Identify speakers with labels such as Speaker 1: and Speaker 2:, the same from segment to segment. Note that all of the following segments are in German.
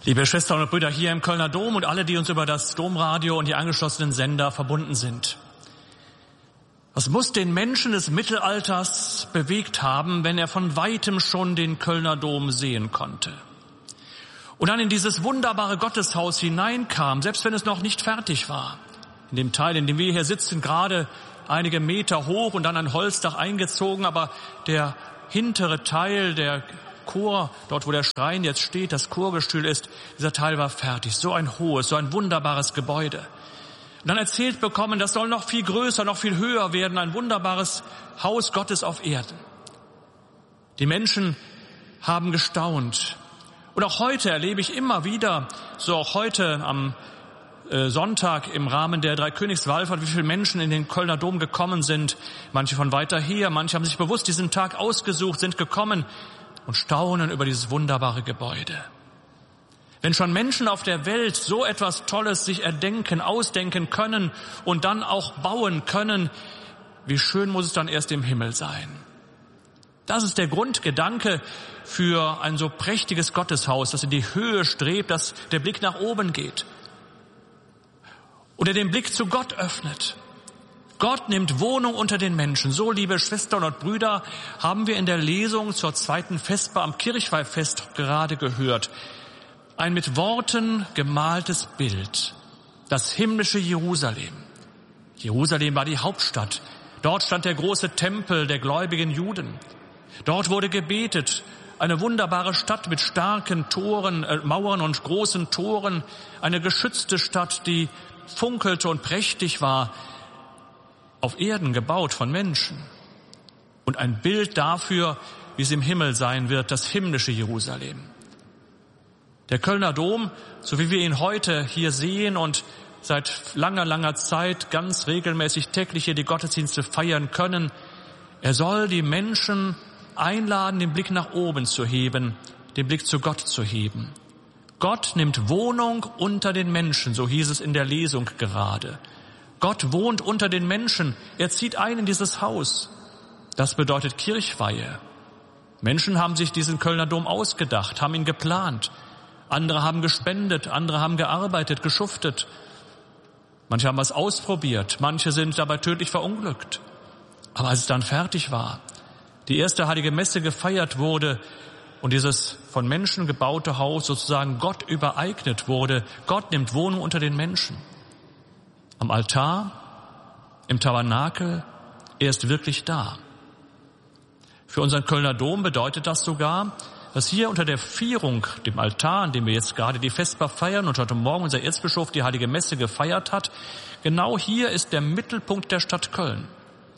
Speaker 1: Liebe Schwestern und Brüder hier im Kölner Dom und alle, die uns über das Domradio und die angeschlossenen Sender verbunden sind. Was muss den Menschen des Mittelalters bewegt haben, wenn er von weitem schon den Kölner Dom sehen konnte? Und dann in dieses wunderbare Gotteshaus hineinkam, selbst wenn es noch nicht fertig war. In dem Teil, in dem wir hier sitzen, gerade einige Meter hoch und dann ein Holzdach eingezogen, aber der hintere Teil, der Chor, dort wo der Schrein jetzt steht, das Chorgestühl ist, dieser Teil war fertig. So ein hohes, so ein wunderbares Gebäude. Und dann erzählt bekommen, das soll noch viel größer, noch viel höher werden, ein wunderbares Haus Gottes auf Erden. Die Menschen haben gestaunt. Und auch heute erlebe ich immer wieder, so auch heute am Sonntag im Rahmen der Dreikönigswallfahrt, wie viele Menschen in den Kölner Dom gekommen sind. Manche von weiter her, manche haben sich bewusst diesen Tag ausgesucht, sind gekommen und staunen über dieses wunderbare Gebäude. Wenn schon Menschen auf der Welt so etwas Tolles sich erdenken, ausdenken können und dann auch bauen können, wie schön muss es dann erst im Himmel sein. Das ist der Grundgedanke für ein so prächtiges Gotteshaus, das in die Höhe strebt, dass der Blick nach oben geht oder den Blick zu Gott öffnet. Gott nimmt Wohnung unter den Menschen. So, liebe Schwestern und Brüder, haben wir in der Lesung zur zweiten Vesper am Kirchweihfest gerade gehört. Ein mit Worten gemaltes Bild. Das himmlische Jerusalem. Jerusalem war die Hauptstadt. Dort stand der große Tempel der gläubigen Juden. Dort wurde gebetet. Eine wunderbare Stadt mit starken Toren, Mauern und großen Toren. Eine geschützte Stadt, die funkelte und prächtig war. Auf Erden gebaut von Menschen. Und ein Bild dafür, wie es im Himmel sein wird, das himmlische Jerusalem. Der Kölner Dom, so wie wir ihn heute hier sehen und seit langer, langer Zeit ganz regelmäßig täglich hier die Gottesdienste feiern können, er soll die Menschen einladen, den Blick nach oben zu heben, den Blick zu Gott zu heben. Gott nimmt Wohnung unter den Menschen, so hieß es in der Lesung gerade. Gott wohnt unter den Menschen. Er zieht ein in dieses Haus. Das bedeutet Kirchweihe. Menschen haben sich diesen Kölner Dom ausgedacht, haben ihn geplant. Andere haben gespendet, andere haben gearbeitet, geschuftet. Manche haben was ausprobiert, manche sind dabei tödlich verunglückt. Aber als es dann fertig war, die erste heilige Messe gefeiert wurde und dieses von Menschen gebaute Haus sozusagen Gott übereignet wurde, Gott nimmt Wohnung unter den Menschen. Am Altar, im Tabernakel, er ist wirklich da. Für unseren Kölner Dom bedeutet das sogar, dass hier unter der Vierung, dem Altar, an dem wir jetzt gerade die Vesper feiern und heute Morgen unser Erzbischof die Heilige Messe gefeiert hat, genau hier ist der Mittelpunkt der Stadt Köln.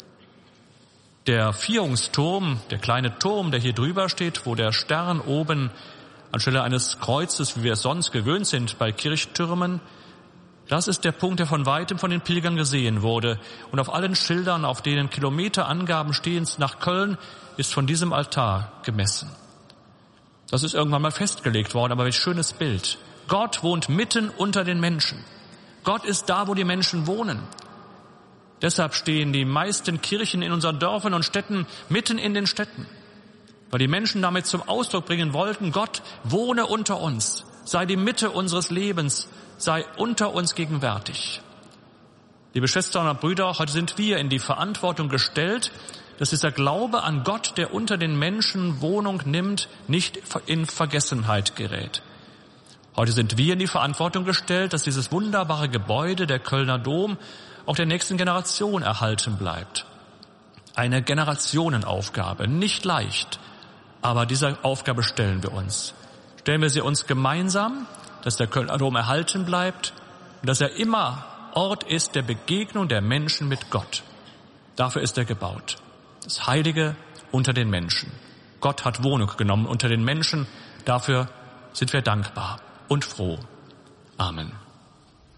Speaker 1: Der Vierungsturm, der kleine Turm, der hier drüber steht, wo der Stern oben anstelle eines Kreuzes, wie wir es sonst gewöhnt sind bei Kirchtürmen, das ist der Punkt, der von weitem von den Pilgern gesehen wurde. Und auf allen Schildern, auf denen Kilometerangaben stehen nach Köln, ist von diesem Altar gemessen. Das ist irgendwann mal festgelegt worden, aber ein schönes Bild. Gott wohnt mitten unter den Menschen. Gott ist da, wo die Menschen wohnen. Deshalb stehen die meisten Kirchen in unseren Dörfern und Städten mitten in den Städten. Weil die Menschen damit zum Ausdruck bringen wollten, Gott wohne unter uns, sei die Mitte unseres Lebens, sei unter uns gegenwärtig. Liebe Schwestern und Brüder, heute sind wir in die Verantwortung gestellt, dass dieser Glaube an Gott, der unter den Menschen Wohnung nimmt, nicht in Vergessenheit gerät. Heute sind wir in die Verantwortung gestellt, dass dieses wunderbare Gebäude, der Kölner Dom, auch der nächsten Generation erhalten bleibt. Eine Generationenaufgabe, nicht leicht, aber dieser Aufgabe stellen wir uns. Stellen wir sie uns gemeinsam, dass der Kölner Dom erhalten bleibt und dass er immer Ort ist der Begegnung der Menschen mit Gott. Dafür ist er gebaut. Das Heilige unter den Menschen. Gott hat Wohnung genommen unter den Menschen. Dafür sind wir dankbar und froh. Amen.